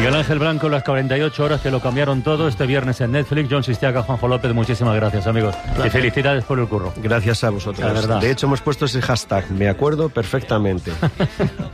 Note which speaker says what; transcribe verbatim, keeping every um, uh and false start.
Speaker 1: Miguel Ángel Blanco, las cuarenta y ocho horas que lo cambiaron todo este viernes en Netflix. Jon Sistiaga, Juanjo López, muchísimas gracias, amigos. Gracias. Y felicidades por el curro.
Speaker 2: Gracias a vosotros.
Speaker 1: La verdad.
Speaker 2: De hecho, hemos puesto ese hashtag, me acuerdo perfectamente.